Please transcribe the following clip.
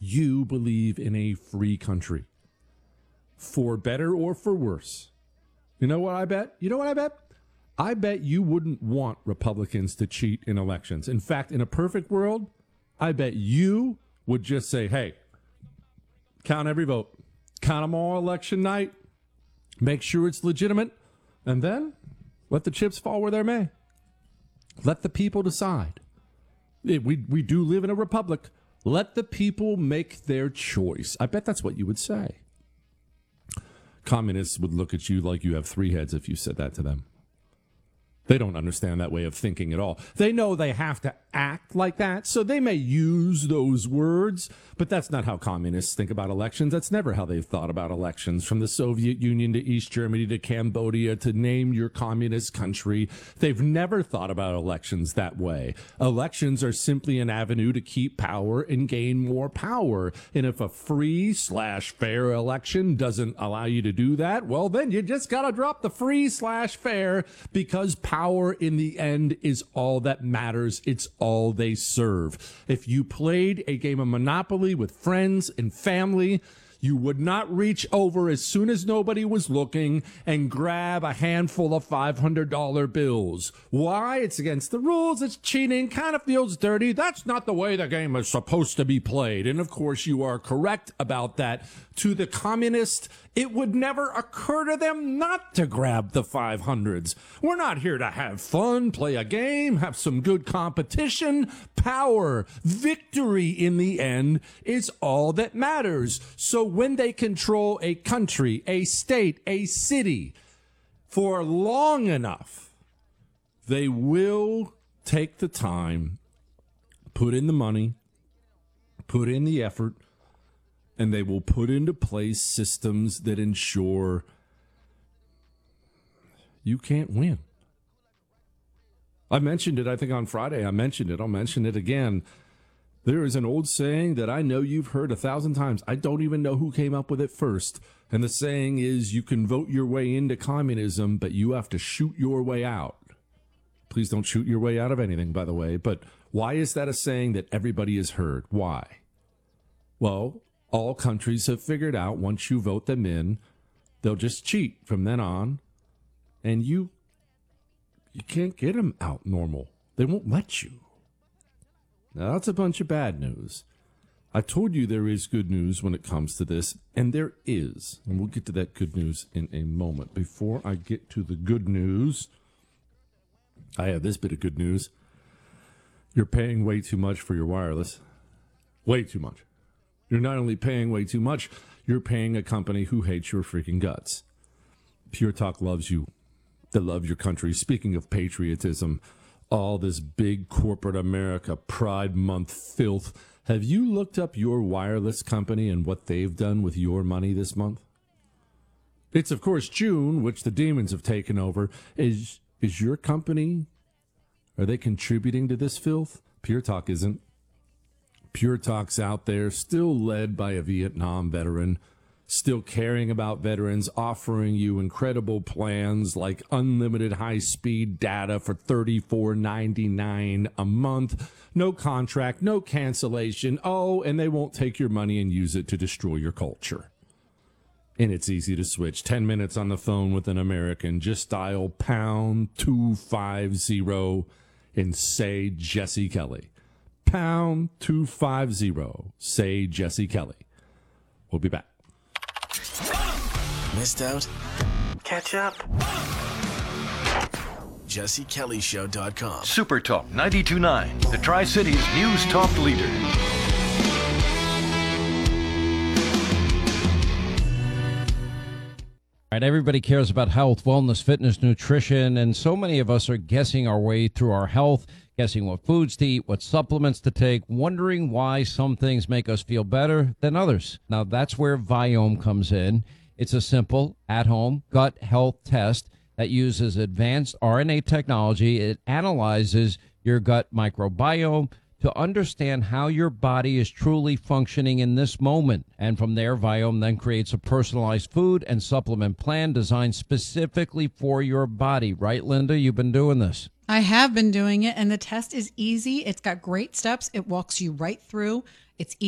you believe in a free country, for better or for worse. You know what I bet? I bet you wouldn't want Republicans to cheat in elections. In fact, in a perfect world, I bet you would just say, hey, count every vote. Count them all election night. Make sure it's legitimate. And then let the chips fall where they may. Let the people decide. We do live in a republic. Let the people make their choice. I bet that's what you would say. Communists would look at you like you have three heads if you said that to them. They don't understand that way of thinking at all. They know they have to act like that, so they may use those words, but that's not how communists think about elections. That's never how they've thought about elections. From the Soviet Union to East Germany to Cambodia to name your communist country, they've never thought about elections that way. Elections are simply an avenue to keep power and gain more power. And if a free/fair election doesn't allow you to do that, well, then you just got to drop the free/fair, because power in the end is all that matters. It's all they serve. If you played a game of Monopoly with friends and family, you would not reach over as soon as nobody was looking and grab a handful of $500 bills. Why? It's against the rules. It's cheating. Kind of feels dirty. That's not the way the game is supposed to be played. And of course, you are correct about that. To the communist, it would never occur to them not to grab the 500s. We're not here to have fun, play a game, have some good competition. Power, victory in the end is all that matters. So when they control a country, a state, a city for long enough, they will take the time, put in the money, put in the effort, and they will put into place systems that ensure you can't win. I mentioned it, I think, on Friday. I mentioned it. I'll mention it again. There is an old saying that I know you've heard 1,000 times. I don't even know who came up with it first. And the saying is, you can vote your way into communism, but you have to shoot your way out. Please don't shoot your way out of anything, by the way. But why is that a saying that everybody has heard? Why? Well, all countries have figured out once you vote them in, they'll just cheat from then on. And you can't get them out normal. They won't let you. Now, that's a bunch of bad news. I told you there is good news when it comes to this, and there is. And we'll get to that good news in a moment. Before I get to the good news, I have this bit of good news. You're paying way too much for your wireless. Way too much. You're not only paying way too much, you're paying a company who hates your freaking guts. Pure Talk loves you. They love your country. Speaking of patriotism, all this big corporate America Pride Month filth. Have you looked up your wireless company and what they've done with your money this month? It's, of course, June, which the demons have taken over. Is your company, are they contributing to this filth? Pure Talk isn't. Pure Talk's out there, still led by a Vietnam veteran, still caring about veterans, offering you incredible plans like unlimited high-speed data for $34.99 a month, no contract, no cancellation. Oh, and they won't take your money and use it to destroy your culture. And it's easy to switch. 10 minutes on the phone with an American. Just dial pound 250 and say Jesse Kelly. Pound 250. Say Jesse Kelly. We'll be back. Missed out? Catch up. JesseKellyShow.com. Super Talk 92.9, the Tri-Cities News Talk leader. All right, everybody cares about health, wellness, fitness, nutrition, and so many of us are guessing our way through our health, guessing what foods to eat, what supplements to take, wondering why some things make us feel better than others. Now, that's where Viome comes in. It's a simple, at-home gut health test that uses advanced RNA technology. It analyzes your gut microbiome to understand how your body is truly functioning in this moment. And from there, Viome then creates a personalized food and supplement plan designed specifically for your body. Right, Linda? You've been doing this. I have been doing it, and the test is easy. It's got great steps. It walks you right through. It's